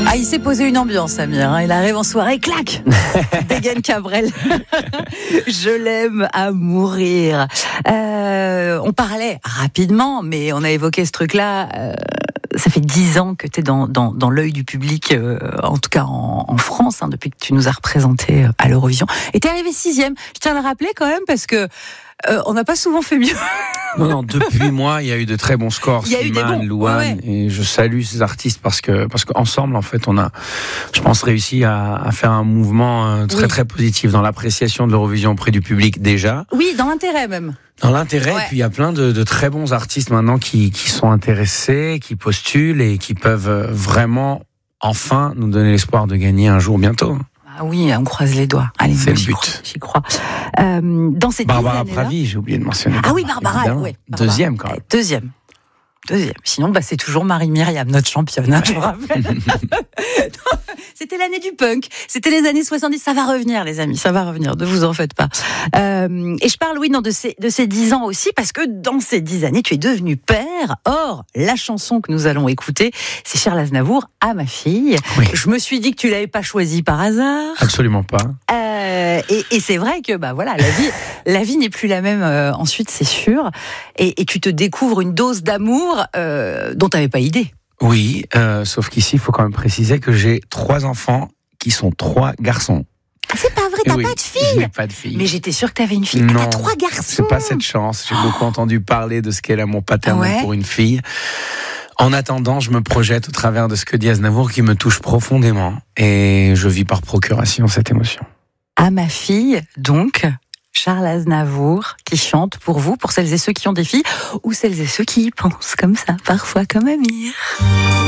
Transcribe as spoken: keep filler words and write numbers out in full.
Ah, il s'est posé une ambiance, Amir. Hein. Il arrive en soirée, clac, dégaine Cabrel. Je l'aime à mourir. Euh, on parlait rapidement, mais on a évoqué ce truc-là. Euh, ça fait dix ans que tu es dans, dans, dans l'œil du public, euh, en tout cas en, en France, hein, depuis que tu nous as représentés à l'Eurovision. Et tu es arrivé sixième. Je tiens à le rappeler quand même, parce que euh, on n'a pas souvent fait mieux. Non, non, depuis moi, il y a eu de très bons scores. Il y a eu des bons. Louane, ouais, ouais. Et je salue ces artistes parce que, parce qu'ensemble, en fait, on a, je pense, réussi à, à faire un mouvement très, oui. très positif dans l'appréciation de l'Eurovision auprès du public déjà. Oui, dans l'intérêt même. Dans l'intérêt, ouais. Et puis il y a plein de, de très bons artistes maintenant qui, qui sont intéressés, qui postulent et qui peuvent vraiment, enfin, nous donner l'espoir de gagner un jour bientôt. Ah oui, on croise les doigts. Allez, c'est moi, le but. Crois, j'y crois. Euh, dans cette Barbara Pravi, j'ai oublié de mentionner. Ah oui, Barbara, oui. Deuxième quand même. Deuxième. Deuxième. Sinon, bah, c'est toujours Marie-Myriam, notre championne, hein, je vous rappelle. C'était l'année du punk. C'était les années soixante-dix. Ça va revenir, les amis. Ça va revenir. Ne vous en faites pas. Euh, et je parle, oui, non, de ces, de ces dix ans aussi, parce que dans ces dix années, tu es devenu père. Or, la chanson que nous allons écouter, c'est Charles Aznavour, à ma fille. Oui. Je me suis dit que tu l'avais pas choisie par hasard. Absolument pas. Euh, et, et c'est vrai que, bah voilà, la vie, la vie n'est plus la même euh, ensuite, c'est sûr. Et, et tu te découvres une dose d'amour euh, dont tu n'avais pas idée. Oui, euh, sauf qu'ici, il faut quand même préciser que j'ai trois enfants qui sont trois garçons. Ah, c'est pas vrai, t'as oui, pas de fille. Je n'ai pas de fille. Mais j'étais sûre que t'avais une fille. Non, ah, t'as trois garçons. J'ai pas cette chance. J'ai oh. beaucoup entendu parler de ce qu'est l'amour paternel ouais. pour une fille. En attendant, je me projette au travers de ce que dit Aznavour qui me touche profondément. Et je vis par procuration cette émotion. À ma fille, donc, Charles Aznavour, qui chante pour vous, pour celles et ceux qui ont des filles, ou celles et ceux qui y pensent comme ça, parfois comme Amir.